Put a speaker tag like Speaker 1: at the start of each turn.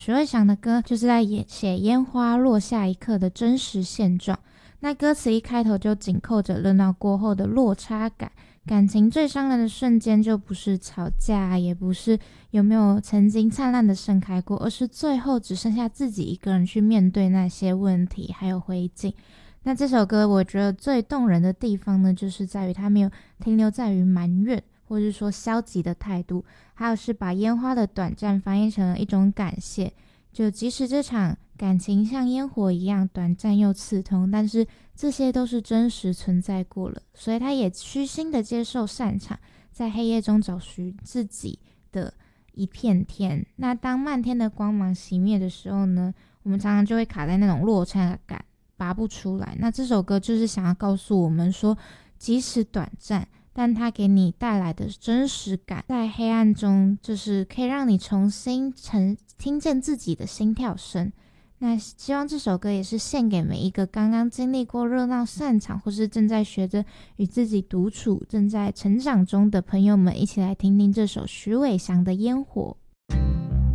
Speaker 1: 许魏翔的歌就是在写烟花落下一刻的真实现状。那歌词一开头就紧扣着热闹过后的落差感，感情最伤人的瞬间就不是吵架，也不是有没有曾经灿烂的盛开过，而是最后只剩下自己一个人去面对那些问题还有灰烬。那这首歌我觉得最动人的地方呢，就是在于它没有停留在于埋怨或是说消极的态度，还有是把烟花的短暂翻译成了一种感谢。就即使这场感情像烟火一样短暂又刺痛，但是这些都是真实存在过了，所以他也虚心的接受散场，在黑夜中找寻自己的一片天。那当漫天的光芒熄灭的时候呢，我们常常就会卡在那种落差感，拔不出来。那这首歌就是想要告诉我们说，即使短暂，但它给你带来的真实感，在黑暗中就是可以让你重新听见自己的心跳声。那希望这首歌也是献给每一个刚刚经历过热闹散场，或是正在学着与自己独处、正在成长中的朋友们，一起来听听这首许伟翔的《烟火》。